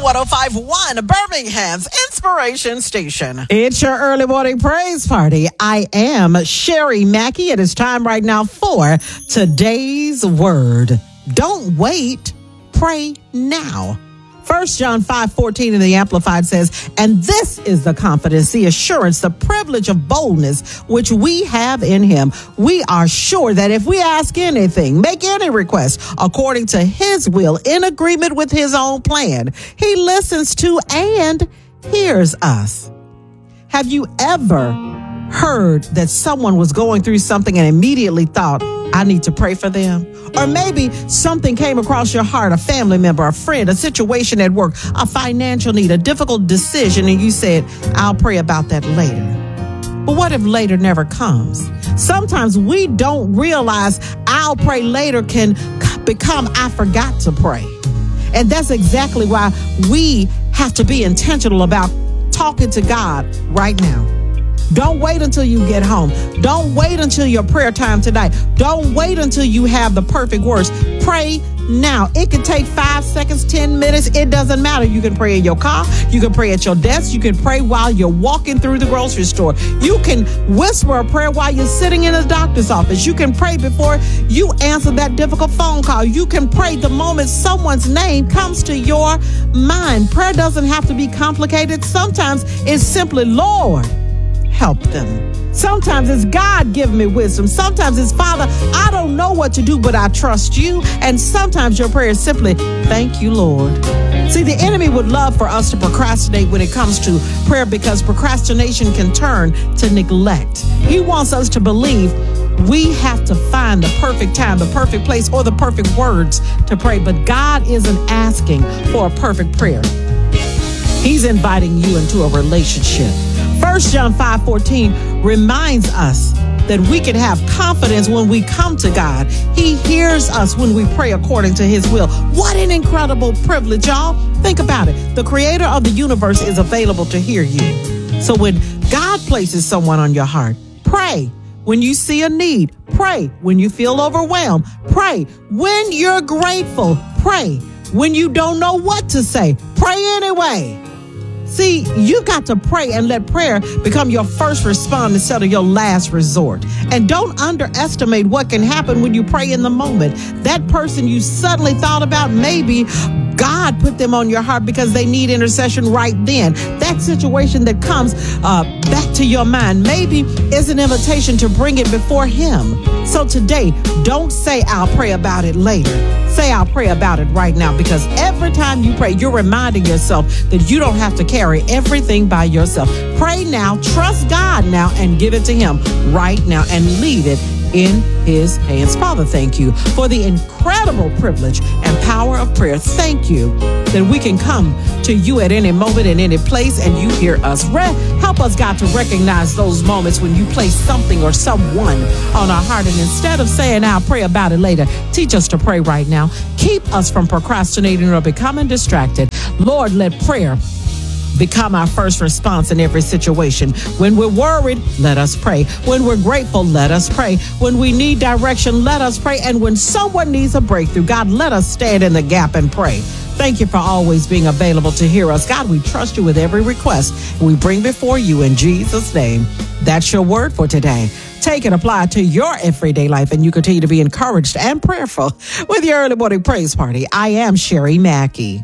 the 105.1 Birmingham's Inspiration Station. It's your early morning praise party. I am Sherry Mackey. It is time right now for today's word. Don't wait, pray now. 1 John 5:14 in the Amplified says, and this is the confidence, the assurance, the privilege of boldness which we have in him. We are sure that if we ask anything, make any request according to his will, in agreement with his own plan, he listens to and hears us. Have you ever heard that someone was going through something and immediately thought, I need to pray for them? Or maybe something came across your heart, a family member, a friend, a situation at work, a financial need, a difficult decision, and you said, I'll pray about that later. But what if later never comes? Sometimes we don't realize I'll pray later can become I forgot to pray. And that's exactly why we have to be intentional about talking to God right now. Don't wait until you get home. Don't wait until your prayer time tonight. Don't wait until you have the perfect words. Pray now. It can take 5 seconds, 10 minutes. It doesn't matter. You can pray in your car. You can pray at your desk. You can pray while you're walking through the grocery store. You can whisper a prayer while you're sitting in a doctor's office. You can pray before you answer that difficult phone call. You can pray the moment someone's name comes to your mind. Prayer doesn't have to be complicated. Sometimes it's simply, Lord, help them. Sometimes it's God, give me wisdom. Sometimes it's Father, I don't know what to do, but I trust you. And sometimes your prayer is simply, thank you, Lord. See, the enemy would love for us to procrastinate when it comes to prayer because procrastination can turn to neglect. He wants us to believe we have to find the perfect time, the perfect place, or the perfect words to pray. But God isn't asking for a perfect prayer. He's inviting you into a relationship. 1 John 5:14 reminds us that we can have confidence when we come to God. He hears us when we pray according to his will. What an incredible privilege, y'all. Think about it. The creator of the universe is available to hear you. So when God places someone on your heart, pray. When you see a need, pray. When you feel overwhelmed, pray. When you're grateful, pray. When you don't know what to say, pray anyway. See, you got to pray and let prayer become your first response instead of your last resort. And don't underestimate what can happen when you pray in the moment. That person you suddenly thought about, maybe God put them on your heart because they need intercession right then. That situation that comes back to your mind maybe is an invitation to bring it before him. So today, don't say I'll pray about it later. Say I'll pray about it right now, because every time you pray, you're reminding yourself that you don't have to carry everything by yourself. Pray now, trust God now, and give it to him right now and leave it in his hands. Father, thank you for the incredible privilege and power of prayer. Thank you that we can come to you at any moment, in any place, and you hear us. Help us, God, to recognize those moments when you place something or someone on our heart. And instead of saying, I'll pray about it later, teach us to pray right now. Keep us from procrastinating or becoming distracted. Lord, let prayer become our first response in every situation. When we're worried, let us pray. When we're grateful, let us pray. When we need direction, let us pray. And when someone needs a breakthrough, God, let us stand in the gap and pray. Thank you for always being available to hear us. God, we trust you with every request we bring before you in Jesus' name. That's your word for today. Take and apply it to your everyday life, and you continue to be encouraged and prayerful with your early morning praise party. I am Sherry Mackey.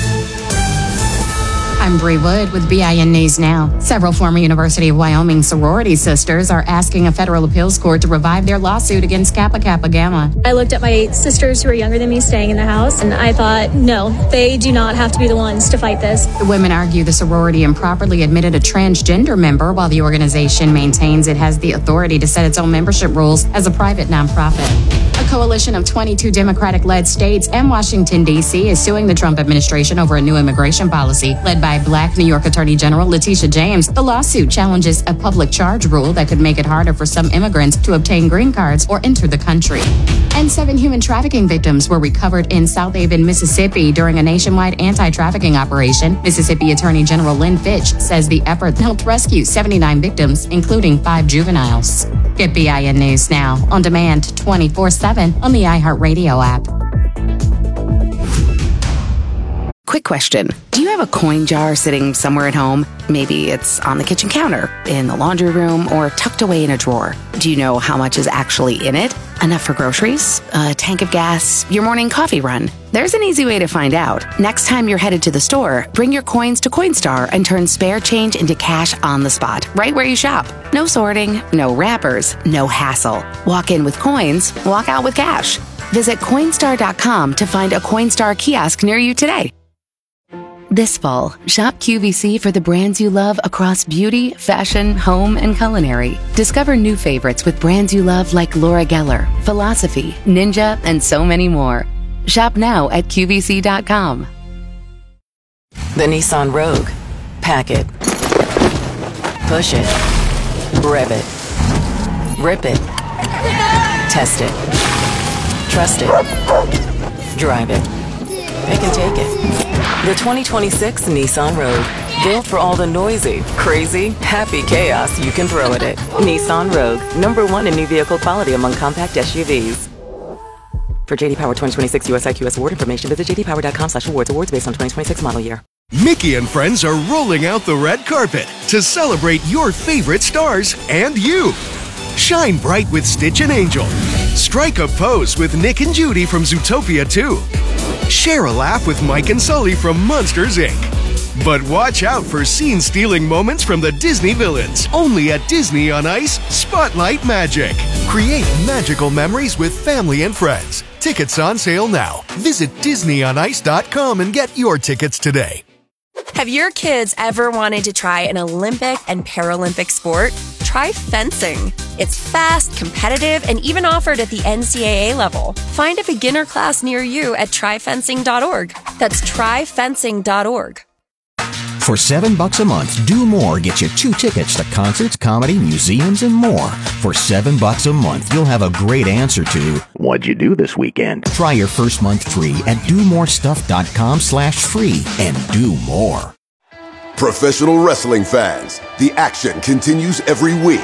I'm Bree Wood with BIN News Now. Several former University of Wyoming sorority sisters are asking a federal appeals court to revive their lawsuit against Kappa Kappa Gamma. I looked at my sisters who are younger than me staying in the house, and I thought, no, they do not have to be the ones to fight this. The women argue the sorority improperly admitted a transgender member, while the organization maintains it has the authority to set its own membership rules as a private nonprofit. A coalition of 22 Democratic-led states and Washington, D.C. is suing the Trump administration over a new immigration policy led by Black New York Attorney General Letitia James. The lawsuit challenges a public charge rule that could make it harder for some immigrants to obtain green cards or enter the country. And 7 human trafficking victims were recovered in South Haven, Mississippi during a nationwide anti-trafficking operation. Mississippi Attorney General Lynn Fitch says the effort helped rescue 79 victims, including 5 juveniles. Get BIN News Now on demand 24/7 on the iHeartRadio app. quick question. Do you have a coin jar sitting somewhere at home? Maybe it's on the kitchen counter, in the laundry room, or tucked away in a drawer. Do you know how much is actually in it? Enough for groceries, a tank of gas, your morning coffee run? There's an easy way to find out. Next time you're headed to the store, bring your coins to Coinstar and turn spare change into cash on the spot, right where you shop. No sorting, no wrappers, no hassle. Walk in with coins, walk out with cash. Visit Coinstar.com to find a Coinstar kiosk near you today. This fall, shop QVC for the brands you love across beauty, fashion, home, and culinary. Discover new favorites with brands you love like Laura Geller, Philosophy, Ninja, and so many more. Shop now at QVC.com. The Nissan Rogue. Pack it. Push it. Rev it. Rip it. Test it. Trust it. Drive it. Pick and take it. The 2026 Nissan Rogue. Built for all the noisy, crazy, happy chaos you can throw at it. Nissan Rogue. #1 in new vehicle quality among compact SUVs. For JD Power 2026 US IQS award information, visit jdpower.com/awards. Awards based on 2026 model year. Mickey and friends are rolling out the red carpet to celebrate your favorite stars and you. Shine bright with Stitch and Angel. Strike a pose with Nick and Judy from Zootopia 2. Share a laugh with Mike and Sully from Monsters, Inc. But watch out for scene-stealing moments from the Disney villains. Only at Disney on Ice, Spotlight Magic. Create magical memories with family and friends. Tickets on sale now. Visit DisneyOnIce.com and get your tickets today. Have your kids ever wanted to try an Olympic and Paralympic sport? Try fencing. It's fast, competitive, and even offered at the NCAA level. Find a beginner class near you at tryfencing.org. That's tryfencing.org. For $7 a month, Do More gets you 2 tickets to concerts, comedy, museums, and more. For $7 a month, you'll have a great answer to, what'd you do this weekend? Try your first month free at domorestuff.com/free and do more. Professional wrestling fans, the action continues every week.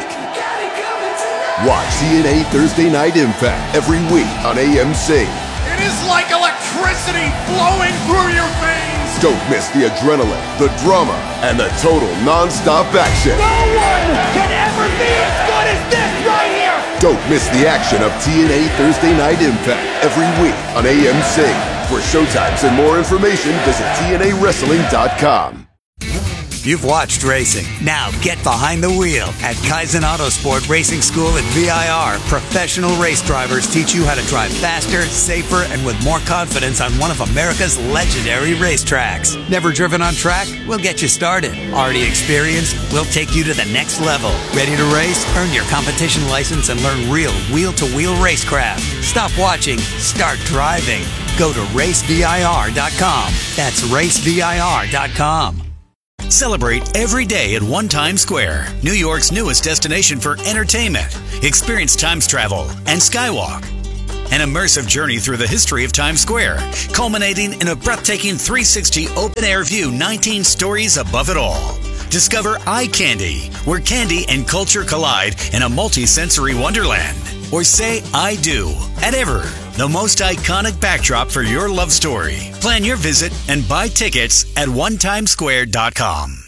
Watch TNA Thursday Night Impact every week on AMC. It is like electricity flowing through your veins. Don't miss the adrenaline, the drama, and the total non-stop action. No one can ever be as good as this right here. Don't miss the action of TNA Thursday Night Impact every week on AMC. For showtimes and more information, visit TNAWrestling.com. You've watched racing. Now get behind the wheel. At Kaizen Autosport Racing School at VIR, professional race drivers teach you how to drive faster, safer, and with more confidence on one of America's legendary racetracks. Never driven on track? We'll get you started. Already experienced? We'll take you to the next level. Ready to race? Earn your competition license and learn real wheel-to-wheel racecraft. Stop watching. Start driving. Go to racevir.com. That's racevir.com. Celebrate every day at One Times Square, New York's newest destination for entertainment. Experience Times Travel and Skywalk. An immersive journey through the history of Times Square, culminating in a breathtaking 360 open-air view, 19 stories above it all. Discover Eye Candy, where candy and culture collide in a multi-sensory wonderland. Or say I do at Ever, the most iconic backdrop for your love story. Plan your visit and buy tickets at onetimesquare.com.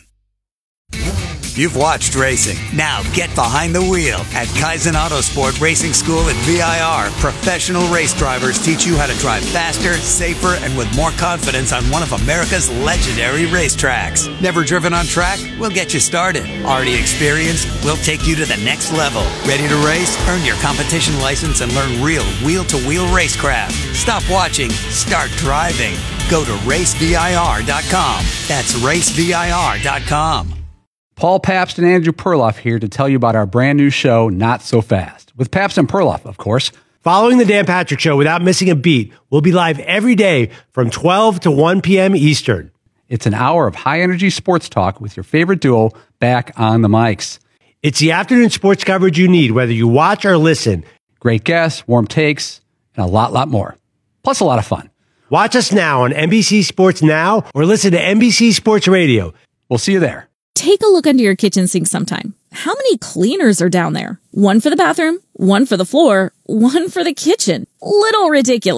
You've watched racing. Now get behind the wheel. At Kaizen Autosport Racing School at VIR, professional race drivers teach you how to drive faster, safer, and with more confidence on one of America's legendary racetracks. Never driven on track? We'll get you started. Already experienced? We'll take you to the next level. Ready to race? Earn your competition license and learn real wheel-to-wheel racecraft. Stop watching. Start driving. Go to racevir.com. That's racevir.com. Paul Pabst and Andrew Perloff here to tell you about our brand new show, Not So Fast, with Pabst and Perloff, of course. Following the Dan Patrick Show without missing a beat, we'll be live every day from 12 to 1 p.m. Eastern. It's an hour of high-energy sports talk with your favorite duo back on the mics. It's the afternoon sports coverage you need, whether you watch or listen. Great guests, warm takes, and a lot more. Plus a lot of fun. Watch us now on NBC Sports Now or listen to NBC Sports Radio. We'll see you there. Take a look under your kitchen sink sometime. How many cleaners are down there? One for the bathroom, one for the floor, one for the kitchen. Little ridiculous.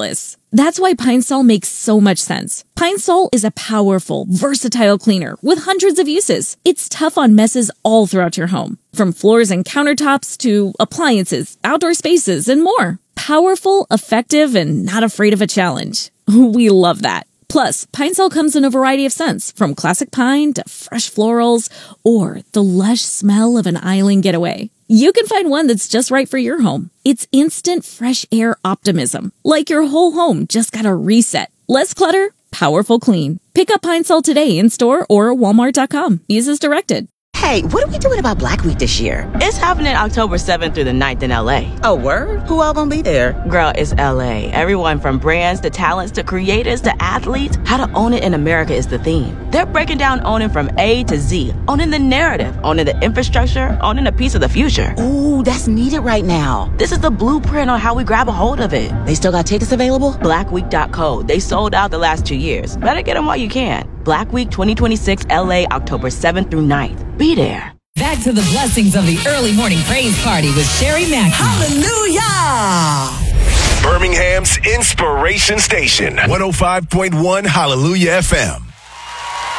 That's why Pine Sol makes so much sense. Pine Sol is a powerful, versatile cleaner with hundreds of uses. It's tough on messes all throughout your home, from floors and countertops to appliances, outdoor spaces, and more. Powerful, effective, and not afraid of a challenge. We love that. Plus, Pine Sol comes in a variety of scents, from classic pine to fresh florals, or the lush smell of an island getaway. You can find one that's just right for your home. It's instant fresh air optimism, like your whole home just got a reset. Less clutter, powerful clean. Pick up Pine Sol today in store or walmart.com. Use as directed. Hey, what are we doing about Black Week this year? It's happening October 7th through the 9th in LA. Oh, word? Who all gonna be there? Girl, it's LA. Everyone from brands to talents to creators to athletes. How to own it in America is the theme. They're breaking down owning from A to Z. Owning the narrative, owning the infrastructure, owning a piece of the future. Ooh, that's needed right now. This is the blueprint on how we grab a hold of it. They still got tickets available? Blackweek.co. They sold out the last 2 years. Better get them while you can. Black Week 2026 LA, October 7th through 9th. Be there. Back to the blessings of the early morning praise party with Sherry Mackey. Hallelujah! Birmingham's Inspiration Station, 105.1 Hallelujah FM.